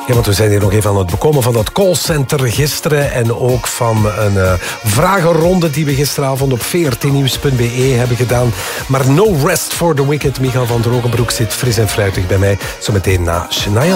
Ja, want we zijn hier nog even aan het bekomen van dat callcenter gisteren en ook van een vragenronde die we gisteravond op vrtnieuws.be hebben gedaan. Maar no rest for the wicked. Michael van Drogenbroek zit fris en fruitig bij mij. Zometeen na Shania